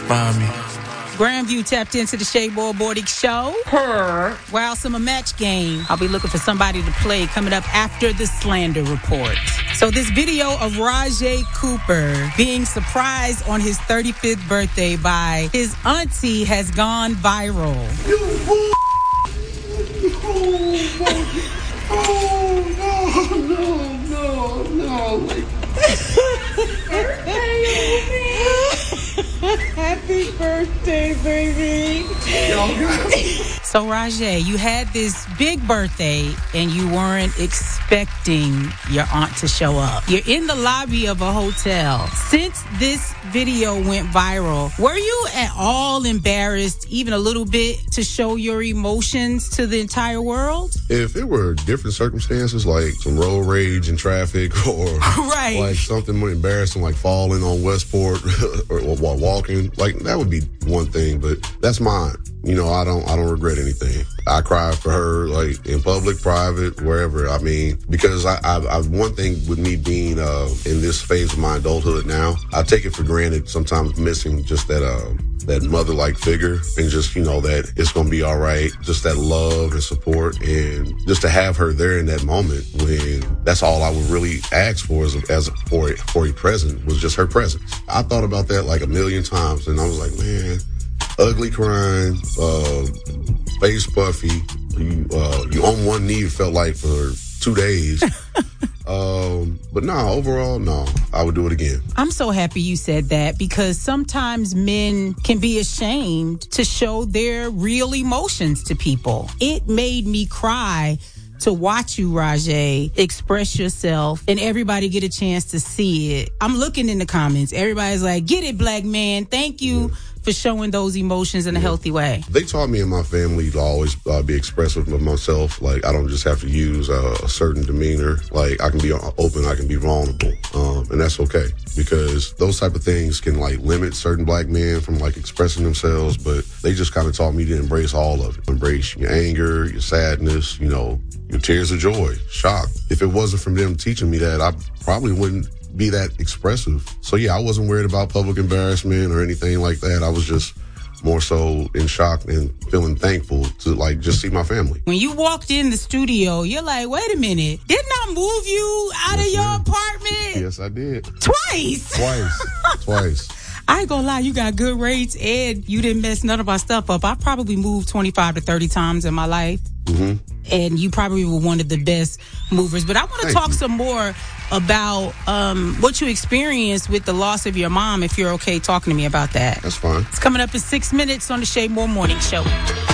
Inspire me. Grandview tapped into the Shea Boy Morning Show. Wow, summer match game. I'll be looking for somebody to play coming up after the Slander Report. So this video of Rajay Cooper being surprised on his 35th birthday by his auntie has gone viral. No. Happy birthday, baby. So, Rajay, you had this big birthday and you weren't expecting your aunt to show up. You're in the lobby of a hotel. Since this video went viral, were you at all embarrassed, even a little bit, to show your emotions to the entire world? If it were different circumstances, like some road rage in traffic or right. like something more embarrassing, like falling on Westport or while walking, like that would be one thing, but that's mine. You know, I don't regret anything. I cry for her, like in public, private, wherever. I mean, because I one thing with me being in this phase of my adulthood now, I take it for granted sometimes missing just that mother-like figure and just, you know, that it's going to be all right. Just that love and support and just to have her there in that moment when that's all I would really ask for for a present was just her presence. I thought about that like a million times and I was like, man, ugly crying, face puffy, you on one knee, it felt like for 2 days. But no, overall, no, I would do it again. I'm so happy you said that because sometimes men can be ashamed to show their real emotions to people. It made me cry to watch you, Rajay, express yourself and everybody get a chance to see it. I'm looking in the comments. Everybody's like, get it, black man. Thank you for showing those emotions in a healthy way. They taught me and my family to always be expressive of myself. Like, I don't just have to use a certain demeanor. Like, I can be open, I can be vulnerable. And that's okay because those type of things can like limit certain black men from like expressing themselves, but they just kind of taught me to embrace all of it. Embrace your anger, your sadness, you know, your tears of joy, shock. If it wasn't from them teaching me that, I probably wouldn't be that expressive. So yeah, I wasn't worried about public embarrassment or anything like that. I was just more so in shock and feeling thankful to like just see my family. When you walked in the studio, you're like, wait a minute, didn't I move you out of your apartment? Yes, I did. Twice. I ain't gonna lie, you got good rates and you didn't mess none of our stuff up. I probably moved 25 to 30 times in my life. Mm-hmm. And you probably were one of the best movers. But I want to talk some more about what you experienced with the loss of your mom, if you're okay talking to me about that. That's fine. It's coming up in 6 minutes on the Shea Moore Morning Show.